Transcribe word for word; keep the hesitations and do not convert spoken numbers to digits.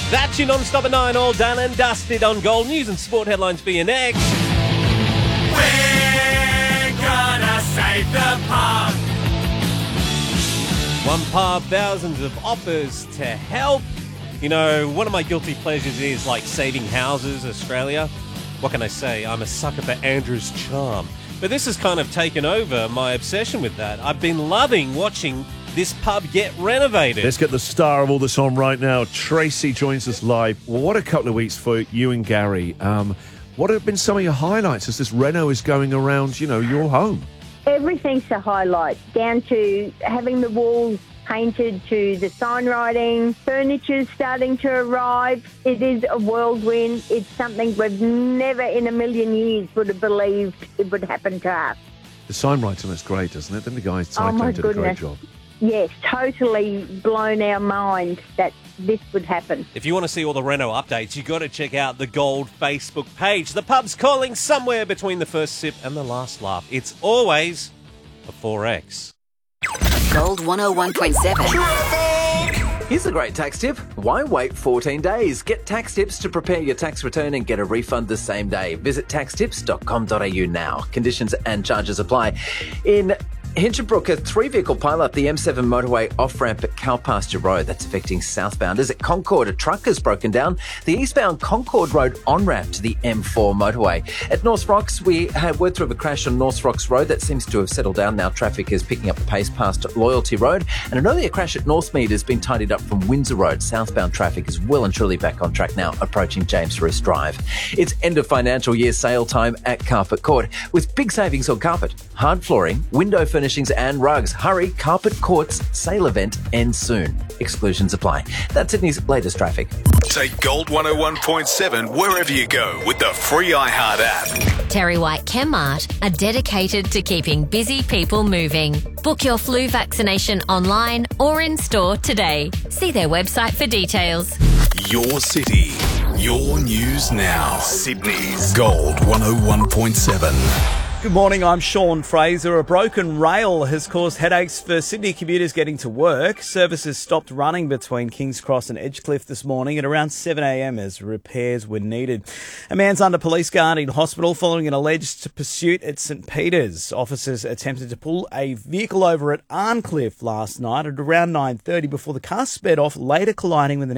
That's your non-stop at nine, all done and dusted on Gold News and Sport headlines for you next. We're gonna save the pub. One pub, thousands of offers to help. You know, one of my guilty pleasures is like saving houses, Australia. What can I say? I'm a sucker for Andrew's charm. But this has kind of taken over my obsession with that. I've been loving watching this pub get renovated. Let's get the star of all this on right now. Tracy joins us live. Well, what a couple of weeks for you and Gary. Um, what have been some of your highlights as this reno is going around, you know, your home? Everything's a highlight, down to having the walls painted to the sign writing, furniture's starting to arrive. It is a whirlwind. It's something we've never in a million years would have believed it would happen to us. The sign writing is great, doesn't it? Then the guys Oh, my did a great goodness. job. Yes, totally blown our mind that this would happen. If you want to see all the reno updates, you've got to check out the Gold Facebook page. The pub's calling somewhere between the first sip and the last laugh. It's always a four X. Gold one oh one point seven. Here's a great tax tip. Why wait fourteen days? Get tax tips to prepare your tax return and get a refund the same day. Visit tax tips dot com dot a u now. Conditions and charges apply. In Hinchinbrook, a three-vehicle pile-up the M seven motorway off-ramp at Cowpasture Road. That's affecting southbounders. At Concord, a truck has broken down the eastbound Concord Road on-ramp to the M four motorway. At North Rocks, we had word through of a crash on North Rocks Road. That seems to have settled down now. Traffic is picking up the pace past Loyalty Road. And an earlier crash at Northmead has been tidied up from Windsor Road. Southbound traffic is well and truly back on track now, approaching James Roos Drive. It's end of financial year sale time at Carpet Court with big savings on carpet, hard flooring, window furnishings and rugs. Hurry, Carpet Court's sale event ends soon. Exclusions apply. That's Sydney's latest traffic. Take Gold one oh one point seven wherever you go with the free iHeart app. Terry White Chemmart are dedicated to keeping busy people moving. Book your flu vaccination online or in store today. See their website for details. Your city, your news now. Sydney's Gold one oh one point seven. Good morning, I'm Sean Fraser. A broken rail has caused headaches for Sydney commuters getting to work. Services stopped running between Kings Cross and Edgecliff this morning at around seven a m as repairs were needed. A man's under police guard in hospital following an alleged pursuit at St Peter's. Officers attempted to pull a vehicle over at Arncliffe last night at around nine thirty before the car sped off, later colliding with an